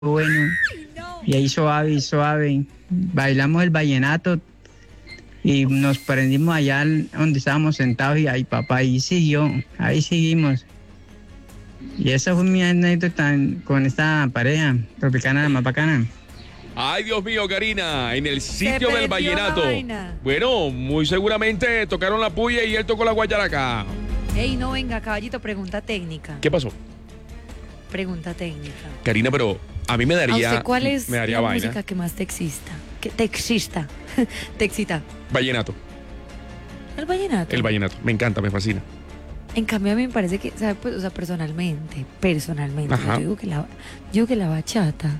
bueno, y ahí suave y suave, bailamos el vallenato y nos prendimos allá donde estábamos sentados y ahí papá, ahí siguió, ahí seguimos. Y esa fue mi anécdota con esta pareja tropicana más bacana. Ay, Dios mío, Karina, en el sitio del perdió vallenato. la vaina. Bueno, muy seguramente tocaron la puya y él tocó la guayaraca. Ey, no, venga, caballito, pregunta técnica. ¿Qué pasó? Pregunta técnica. Karina, pero a mí me ¿A daría, usted cuál es me daría la vaina. música que más te excita? Que te excita. Te excita. Vallenato, El vallenato. el vallenato. Me encanta, me fascina. En cambio, a mí me parece que, ¿sabe? Pues, o sea, personalmente, Ajá. yo digo que la bachata.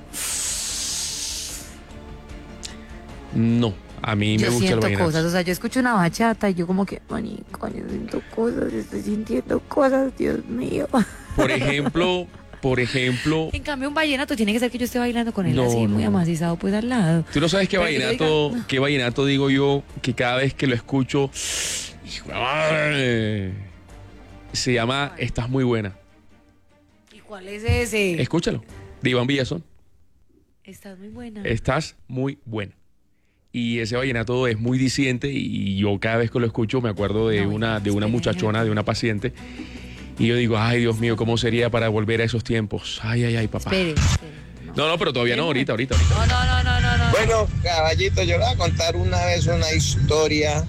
No, a mí me Yo gusta el siento vallenato. cosas, o sea, yo escucho una bachata y yo como que, manico, yo siento cosas, estoy sintiendo cosas, Dios mío. Por ejemplo, En cambio, un vallenato tiene que ser que yo esté bailando con él No, así, no, muy no. amacizado, pues al lado. tú no sabes Pero que yo diga, qué vallenato digo yo, que cada vez que lo escucho, hijo de madre, se llama Estás muy buena. ¿Y cuál es ese? Escúchalo, de Iván Villazón. Estás muy buena. Estás muy buena. Y ese vallenato es muy diciente y yo cada vez que lo escucho me acuerdo de No, una espere. muchachona, de una paciente. Y yo digo, ay, Dios mío, ¿cómo sería para volver a esos tiempos? Ay, ay, ay, papá. Espere. No, pero todavía no, ahorita. No. Bueno, caballito, yo le voy a contar una vez una historia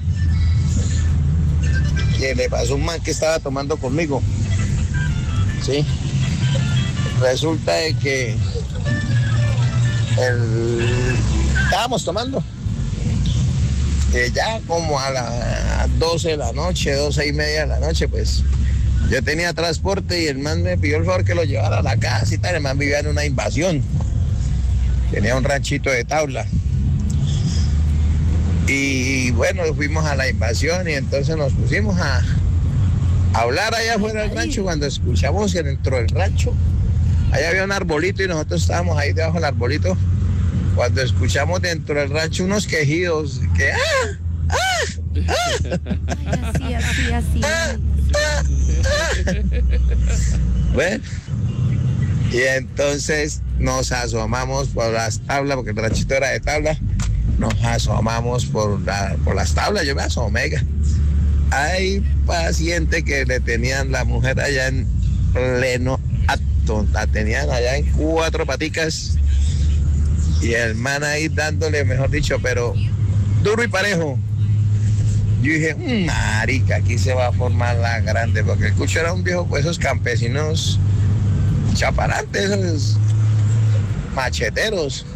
que le pasó a un man que estaba tomando conmigo. Sí. Resulta de que estábamos tomando. Ya como a las 12 de la noche, 12:30 de la noche, pues yo tenía transporte y el man me pidió el favor que lo llevara a la casa y tal. El man vivía en una invasión. Tenía un ranchito de tabla. Y bueno, fuimos a la invasión y entonces nos pusimos a hablar allá afuera del rancho. Cuando escuchamos que dentro del rancho, allá había un arbolito y nosotros estábamos ahí debajo del arbolito. Cuando escuchamos dentro del rancho unos quejidos, que Así. bueno, y entonces nos asomamos por las tablas, porque el ranchito era de tabla, nos asomamos por las tablas, yo me asomé. Hay paciente que le tenían la mujer allá en pleno acto, la tenían allá en 4 paticas y el man ahí dándole, mejor dicho, pero duro y parejo. Yo dije, marica, aquí se va a formar la grande, porque el cucho era un viejo, pues esos campesinos chaparantes, esos macheteros.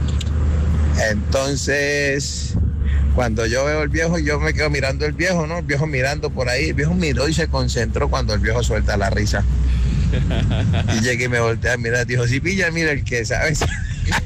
Entonces, cuando yo veo el viejo, yo me quedo mirando el viejo, ¿no? El viejo mirando por ahí, el viejo miró y se concentró cuando el viejo suelta la risa. Y llegué y me volteé a mirar, dijo, sí, pilla, mira, el que sabe, sabe.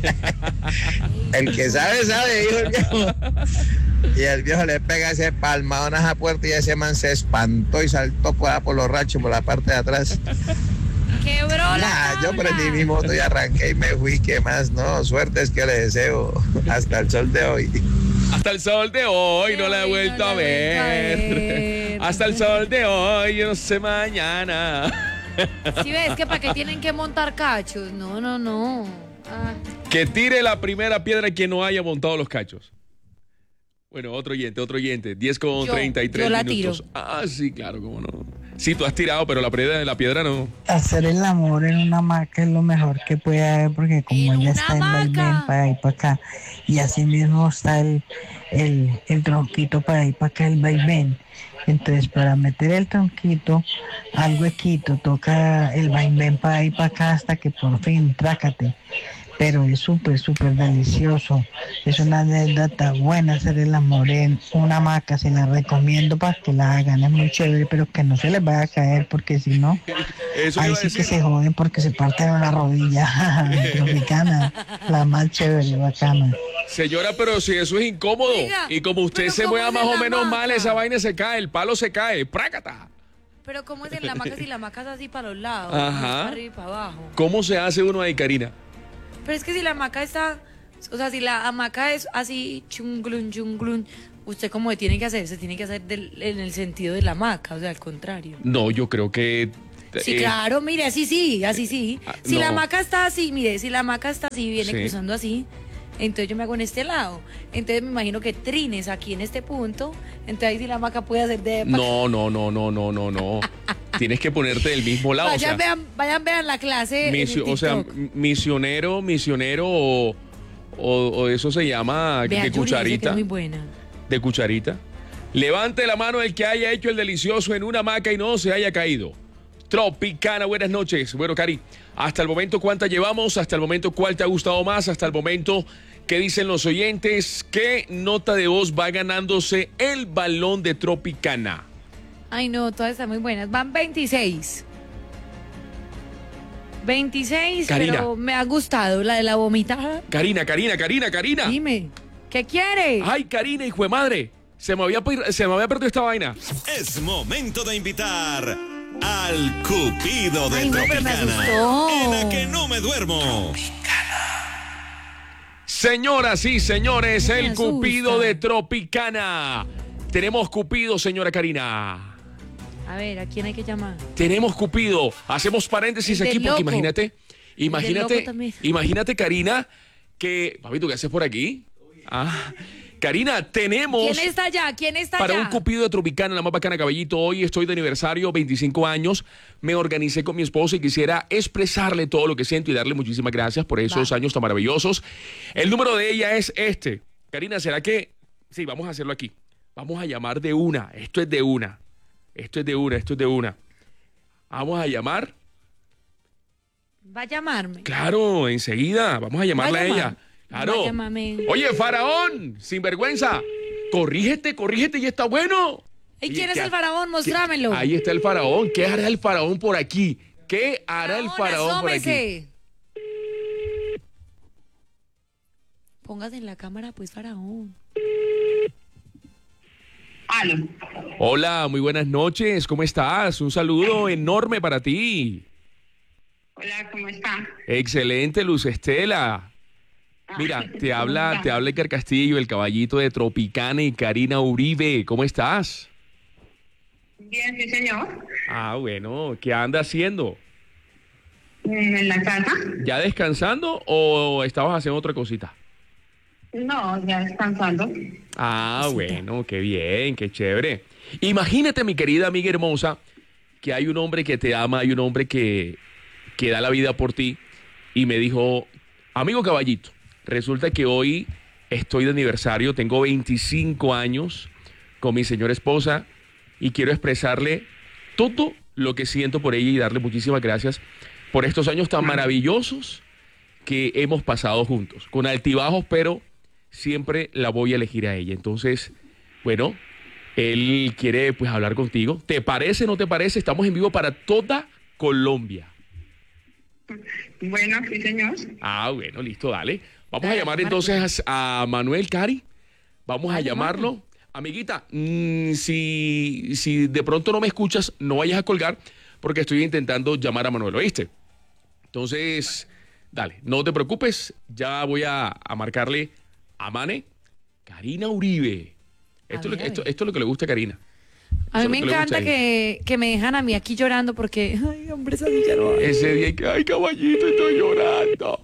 El que sabe, sabe, dijo el viejo. Y el viejo le pega ese palmadón a esa puerta y ese man se espantó y saltó por los ranchos, por la parte de atrás. Quebró la Yo tabla. prendí mi moto y arranqué y me fui. ¿Qué más? No, suerte es que le deseo hasta el sol de hoy. Hasta el sol de hoy no la he vuelto a ver. Hasta el sol de hoy, yo no sé mañana. Si ves que para qué tienen que montar cachos. No. Ah, Que tire la primera piedra quien no haya montado los cachos. Bueno, otro oyente, 10 con Yo 33 la minutos. tiro. Ah, sí, claro, cómo no. Sí, tú has tirado, pero la piedra no. Hacer el amor en una hamaca es lo mejor que puede haber porque como ¿En ella una está en hamaca? vaivén para ahí para acá y así mismo está el tronquito para ahí para acá el vaivén. Entonces para meter el tronquito al huequito toca el vaivén para ahí para acá hasta que por fin trácate. Pero es súper delicioso. Es una anécdota buena hacer el amor en una hamaca. Se la recomiendo para que la hagan. Es muy chévere, pero que no se les vaya a caer porque si no, Eso ahí iba a sí que decir. se joden porque se parten una rodilla. Tropicana, la más chévere, bacana. Señora, pero si eso es incómodo. Oiga, y como usted pero se ¿cómo mueva es más en o la menos hamaca? mal, esa vaina se cae, el palo se cae. ¡Prácata! pero ¿cómo es en la hamaca si la hamaca es así para los lados? Ajá. Para arriba y para abajo. ¿Cómo se hace uno ahí, Karina? Pero es que si la hamaca está, o sea, si la hamaca es así, chunglun, usted como tiene que hacer, se tiene que hacer en el sentido de la hamaca, o sea, al contrario. No, yo creo que Sí, claro, mire, así sí, así sí. Si no. la hamaca está así, mire, si la hamaca está así, viene Sí. cruzando así, entonces yo me hago en este lado. Entonces me imagino que trines aquí en este punto, entonces ahí sí la hamaca puede hacer de... No. Tienes que ponerte del mismo lado. Vayan, o sea, vean la clase en el o sea, TikTok. misionero o eso se llama Vea, de Yuri, dice que cucharita. es muy buena. De cucharita. Levante la mano el que haya hecho el delicioso en una hamaca y no se haya caído. Tropicana, buenas noches. Bueno, Cari, hasta el momento, ¿cuántas llevamos? Hasta el momento, ¿cuál te ha gustado más? Hasta el momento, ¿qué dicen los oyentes? ¿Qué nota de voz va ganándose el balón de Tropicana? Ay, no, todas están muy buenas. Van 26. 26, Karina. pero me ha gustado la de la vomitada. Karina. Dime, ¿qué quiere? Ay, Karina, hijo de madre. Se me había perdido esta vaina. Es momento de invitar al Cupido de Ay, no, pero me Tropicana. asustó. En la que no me duermo. Señoras y señores, No me el asusta. Cupido de Tropicana. Tenemos Cupido, señora Karina. A ver, ¿a quién hay que llamar? Tenemos Cupido. Hacemos paréntesis El del aquí porque loco. imagínate, también. imagínate, Karina, que... Papi, ¿tú qué haces por aquí? Karina, tenemos... ¿Quién está allá? Para un Cupido de Tropicana, la más bacana, caballito. Hoy estoy de aniversario, 25 años. Me organicé con mi esposa y quisiera expresarle todo lo que siento y darle muchísimas gracias por esos años tan maravillosos. El número de ella es este. Karina, ¿será que...? Sí, vamos a hacerlo aquí. Vamos a llamar de una. Esto es de una. Vamos a llamar. Va a llamarme. Claro, enseguida. Vamos a llamarla a ella. Claro. Llámame. Oye, Faraón, sinvergüenza. Corrígete, y está bueno. ¿Y Oye, quién es ¿qué el faraón? Mostrámelo. Ahí está el Faraón. ¿Qué hará el Faraón por aquí? ¿Qué hará el Faraón por aquí? Asómese. Póngase en la cámara, pues, faraón. Aló. Hola, muy buenas noches. ¿Cómo estás? Un saludo enorme para ti. Hola, ¿cómo está? Excelente, Luz Estela. Mira, te habla Iker Castillo, el caballito de Tropicana y Karina Uribe. ¿Cómo estás? Bien, sí, señor. Bueno, ¿qué anda haciendo? En la casa. ¿Ya descansando o estabas haciendo otra cosita? No, ya descansando. Bueno, qué bien, qué chévere. Imagínate, mi querida amiga hermosa, que hay un hombre que te ama, hay un hombre que da la vida por ti y me dijo, amigo caballito, resulta que hoy estoy de aniversario, tengo 25 años con mi señora esposa y quiero expresarle todo lo que siento por ella y darle muchísimas gracias por estos años tan maravillosos que hemos pasado juntos, con altibajos, pero siempre la voy a elegir a ella. Entonces, bueno, él quiere pues hablar contigo. ¿Te parece, no te parece? Estamos en vivo para toda Colombia. Sí, señor. Bueno, listo, dale. Vamos a llamar entonces a Manuel, Cari. Vamos a llamarlo. Amiguita, si de pronto no me escuchas, no vayas a colgar porque estoy intentando llamar a Manuel, ¿oíste? Entonces, dale, no te preocupes. Ya voy a marcarle a Mane. Karina Uribe. Esto es lo que le gusta a Karina. A mí me encanta que me dejan a mí aquí llorando porque, ay, hombre, esa ya no hay. Ese día que, ay, caballito, estoy llorando.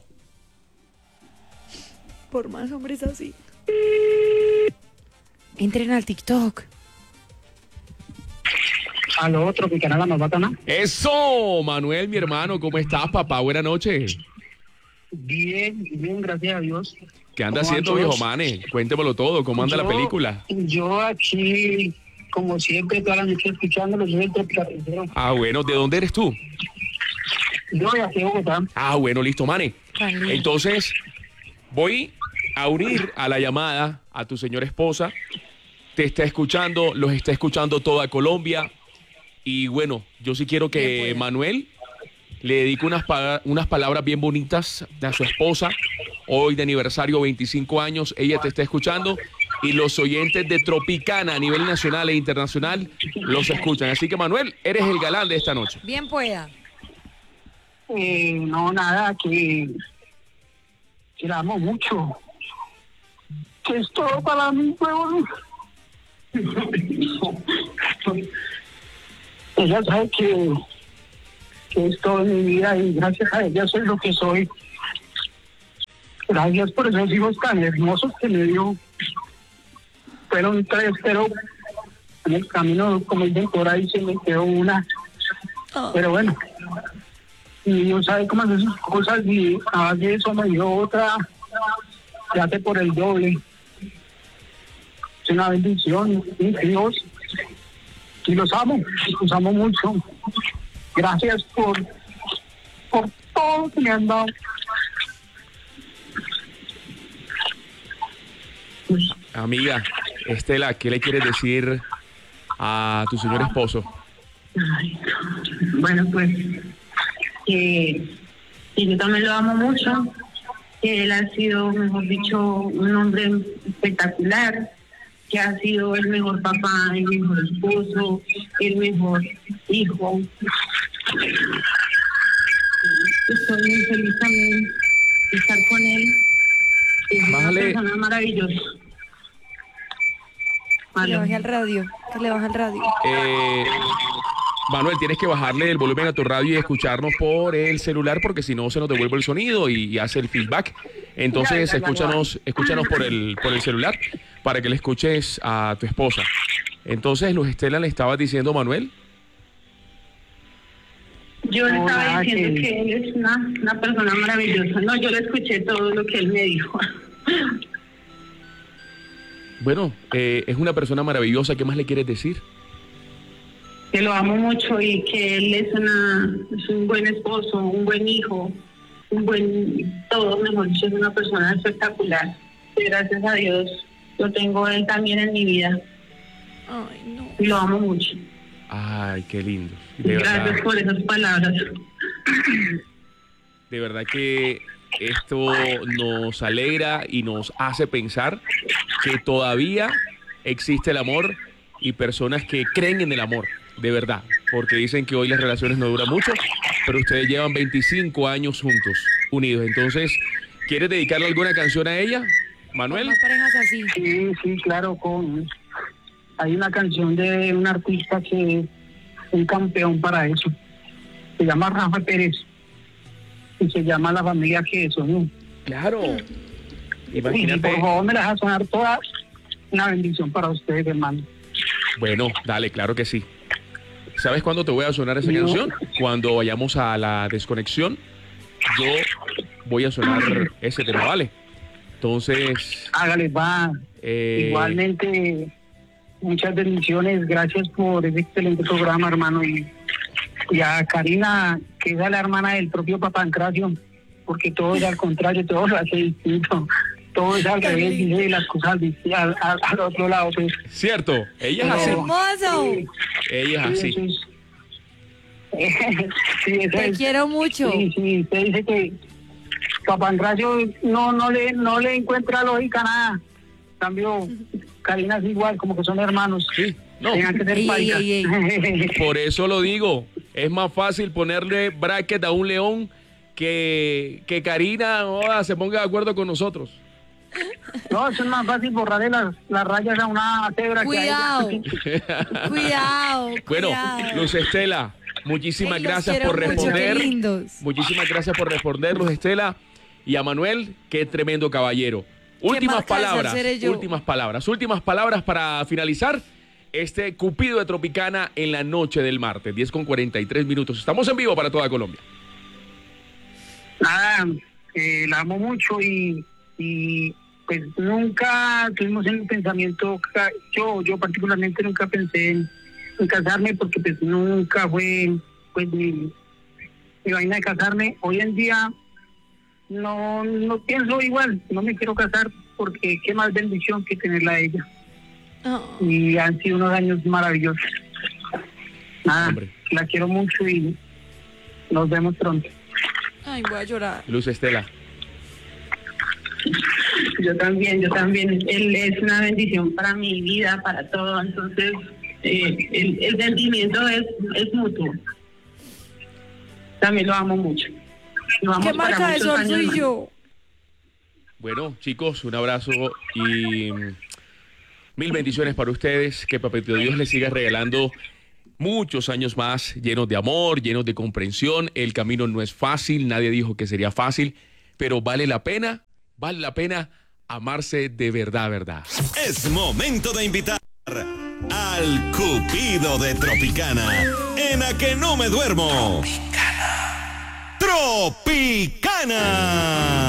Por más hombres así. Entren al TikTok. Aló, Tropicana, la más bacana. Eso, Manuel, mi hermano, ¿cómo estás, papá? Buenas noches. Bien, gracias a Dios. ¿Qué anda ¿Cómo haciendo, van viejo todos? Mane? Cuéntemelo todo, ¿cómo anda la película? Yo aquí, como siempre, toda la noche escuchándolo, soy el Tropicana. Bueno, ¿de dónde eres tú? Yo de aquí de Bogotá. Bueno, listo, Mane. Vale. Entonces, voy a unir a la llamada a tu señora esposa. Te está escuchando, los está escuchando toda Colombia. Y bueno, yo sí quiero que Manuel le dedique unas palabras bien bonitas a su esposa. Hoy de aniversario, 25 años, ella te está escuchando y los oyentes de Tropicana a nivel nacional e internacional los escuchan. Así que, Manuel, eres el galán de esta noche. Bien pueda. No, nada, que la amo mucho. Que es todo para mí, huevón. Ella sabe que que es todo en mi vida y gracias a ella soy lo que soy. Gracias por esos hijos tan hermosos que me dio. Fueron 3, pero en el camino, como dicen por ahí, se me quedó una. Pero bueno, y Dios sabe cómo hacer sus cosas y a base de eso me dio otra, se hace por el doble. Es una bendición, mis hijos, y los amo mucho. Gracias por todo que me han dado. Amiga, Estela, ¿qué le quieres decir a tu señor esposo? Ay, bueno, pues que yo también lo amo mucho, que él ha sido, mejor dicho, un hombre espectacular, que ha sido el mejor papá, el mejor esposo, el mejor hijo. Estoy muy feliz también de estar con él. Es una persona maravillosa. Que le baje al radio, que le baje al radio. Manuel, tienes que bajarle el volumen a tu radio y escucharnos por el celular porque si no se nos devuelve el sonido y hace el feedback. Entonces escúchanos por el celular para que le escuches a tu esposa. Entonces, Luz Estela, ¿le estabas diciendo, Manuel? Yo le estaba diciendo que él es una persona maravillosa. No, yo le escuché todo lo que él me dijo. Bueno, es una persona maravillosa. ¿Qué más le quieres decir? Que lo amo mucho y que él es un buen esposo, un buen hijo, un buen todo, mejor dicho, es una persona espectacular. Y gracias a Dios lo tengo él también en mi vida. Ay, no. Y lo amo mucho. Ay, qué lindo. Gracias por esas palabras. De verdad que esto nos alegra y nos hace pensar que todavía existe el amor y personas que creen en el amor, de verdad, porque dicen que hoy las relaciones no duran mucho, pero ustedes llevan 25 años juntos, unidos. Entonces, ¿quieres dedicarle alguna canción a ella, Manuel? Más parejas así. Sí, claro, hay una canción de un artista que es un campeón para eso. Se llama Rafa Pérez y se llama La Familia que Soñó. Claro. Imagínate. Y por favor, me las deja sonar todas. Una bendición para ustedes, hermano. Bueno, dale, claro que sí. ¿Sabes cuándo te voy a sonar esa canción? Cuando vayamos a la desconexión, yo voy a sonar ese tema, ¿vale? Entonces... Hágale, va. Igualmente, muchas bendiciones. Gracias por ese excelente programa, hermano. Y a Karina, que es la hermana del propio Papancracio, porque todo es al contrario, todo lo hace distinto. Todo es al revés, dice las cosas al otro lado. Pues. Cierto, ella es así. ¡Hermoso! Ella es así. Sí, te quiero mucho. Sí, usted dice que Papancracio no le encuentra lógica a nada. En cambio, Karina es igual, como que son hermanos. Sí, no. Tengan que ser paisas. Por eso lo digo. Es más fácil ponerle bracket a un león que Karina se ponga de acuerdo con nosotros. No, eso es más fácil borrarle las rayas a una cebra. Cuidado. Cuidado. Bueno, Luz Estela, muchísimas gracias por responder. Muchísimas gracias por responder, Luz Estela. Y a Manuel, qué tremendo caballero. Últimas palabras para finalizar este Cupido de Tropicana en la noche del martes, 10:43. Estamos en vivo para toda Colombia. Nada, la amo mucho y pues nunca tuvimos en el pensamiento, yo particularmente nunca pensé en casarme porque pues nunca fue pues mi vaina de casarme. Hoy en día no pienso igual, no me quiero casar porque qué más bendición que tenerla a ella. Y han sido unos años maravillosos. Nada, hombre, la quiero mucho y nos vemos pronto. Ay, voy a llorar. Luz Estela. Yo también. Él es una bendición para mi vida, para todo. Entonces, el sentimiento es mutuo. También lo amo mucho. ¿Qué marca de sol soy yo? Bueno, chicos, un abrazo y mil bendiciones para ustedes. Que Papito Dios les siga regalando muchos años más, llenos de amor, llenos de comprensión. El camino no es fácil, nadie dijo que sería fácil, pero vale la pena amarse de verdad, verdad. Es momento de invitar al Cupido de Tropicana en A Que No Me Duermo. Tropicana.